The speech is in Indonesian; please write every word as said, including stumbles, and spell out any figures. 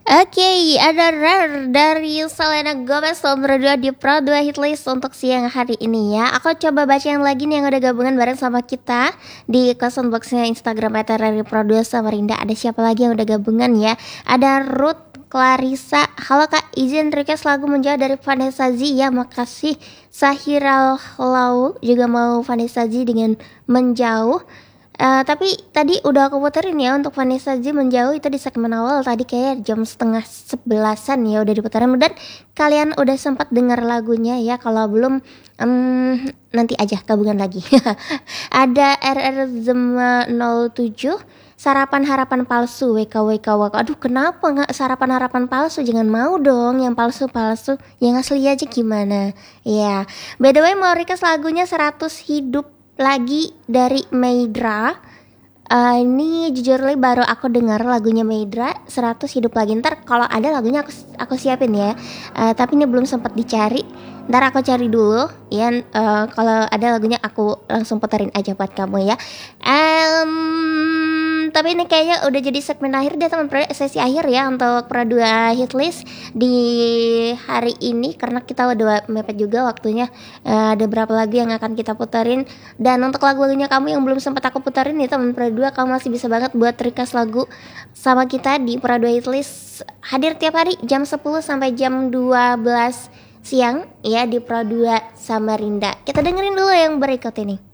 Oke, ada Rare dari Selena Gomez nomor dua di Pro dua Hitlist untuk siang hari ini ya. Aku coba bacain lagi nih yang udah gabungan bareng sama kita di question boxnya Instagram at Rare Pro dua Samarinda. Ada siapa lagi yang udah gabungan ya? Ada Ruth Clarissa. Halo Kak, izin request lagu Menjauh dari Vanessa Z ya. Makasih. Sahira Lau juga mau Vanessa Z dengan Menjauh. Uh, tapi tadi udah aku puterin ya untuk Vanessa Z Menjauh itu di segmen awal tadi kayak jam setengah sebelasan ya udah diputerin, dan kalian udah sempat dengar lagunya ya. Kalau belum um, nanti aja gabungan lagi. Ada R R Zema nol tujuh Sarapan Harapan Palsu W K W K W K. Aduh, kenapa nggak Sarapan Harapan Palsu? Jangan mau dong yang palsu-palsu, yang asli aja gimana ya. By the way, mau request lagunya seratus Hidup Lagi dari Meidra. Uh, ini jujur li baru aku dengar lagunya Meidra, seratus Hidup Lagi. Ntar kalau ada lagunya aku aku siapin ya. Uh, tapi ini belum sempat dicari. Ntar aku cari dulu ya. Uh, kalau ada lagunya aku langsung puterin aja buat kamu ya. Um, tapi ini kayaknya udah jadi segmen akhir deh teman, sesi akhir ya untuk Pro dua Hitlist di hari ini, karena kita udah mepet juga waktunya. Uh, ada berapa lagu yang akan kita puterin, dan untuk lagu-lagunya kamu yang belum sempat aku puterin nih teman Pro dua, kamu masih bisa banget buat request lagu sama kita di Pro dua Hitlist. Hadir tiap hari jam sepuluh sampai jam dua belas siang ya di Pro dua Samarinda. Kita dengerin dulu yang berikut ini.